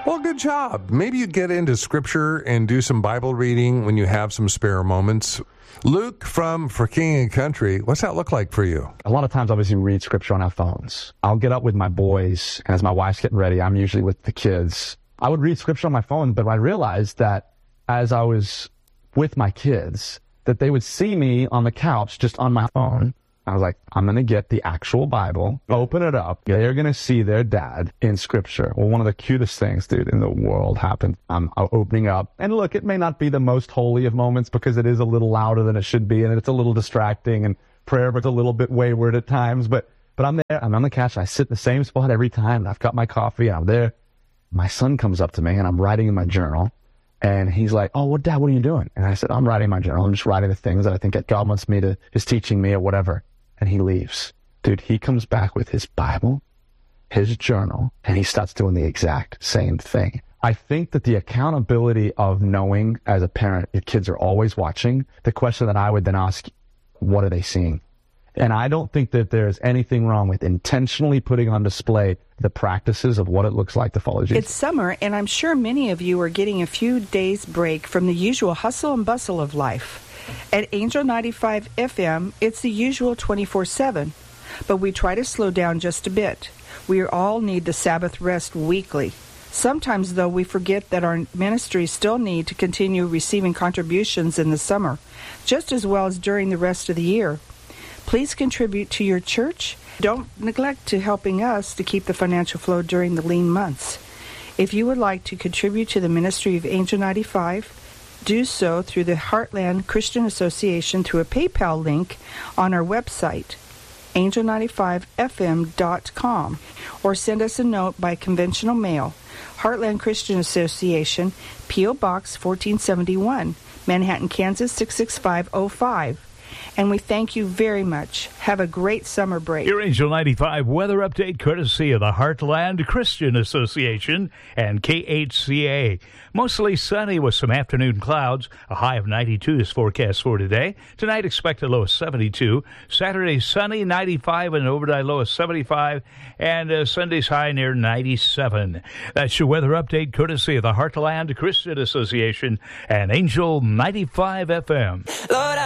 Well, good job. Maybe you'd get into Scripture and do some Bible reading when you have some spare moments. Luke from For King and Country, what's that look like for you? A lot of times, obviously, we read Scripture on our phones. I'll get up with my boys, and as my wife's getting ready, I'm usually with the kids. I would read Scripture on my phone, but I realized that as I was with my kids, that they would see me on the couch just on my phone. I was like, I'm going to get the actual Bible, open it up. They're going to see their dad in Scripture. Well, one of the cutest things, dude, in the world happened. I'm opening up. And look, it may not be the most holy of moments because it is a little louder than it should be, and it's a little distracting, and prayer was a little bit wayward at times. But I'm there. I'm on the couch. I sit in the same spot every time, and I've got my coffee, and I'm there. My son comes up to me, and I'm writing in my journal. And he's like, oh, well, Dad, what are you doing? And I said, I'm writing my journal. I'm just writing the things that I think that God wants me to, is teaching me or whatever. And he leaves. Dude, he comes back with his Bible, his journal, and he starts doing the exact same thing. I think that the accountability of knowing as a parent, if kids are always watching, the question that I would then ask, what are they seeing? And I don't think that there's anything wrong with intentionally putting on display the practices of what it looks like to follow Jesus. It's summer, and I'm sure many of you are getting a few days break from the usual hustle and bustle of life. At Angel 95 FM, it's the usual 24/7, but we try to slow down just a bit. We all need the Sabbath rest weekly. Sometimes, though, we forget that our ministries still need to continue receiving contributions in the summer, just as well as during the rest of the year. Please contribute to your church. Don't neglect to helping us to keep the financial flow during the lean months. If you would like to contribute to the ministry of Angel 95, do so through the Heartland Christian Association through a PayPal link on our website, angel95fm.com, or send us a note by conventional mail, Heartland Christian Association, P.O. Box 1471, Manhattan, Kansas 66505. And we thank you very much. Have a great summer break. Your Angel 95 weather update courtesy of the Heartland Christian Association and KHCA. Mostly sunny with some afternoon clouds. A high of 92 is forecast for today. Tonight expect a low of 72. Saturday sunny, 95, and overnight low of 75. And Sunday's high near 97. That's your weather update courtesy of the Heartland Christian Association and Angel 95 FM. Lord,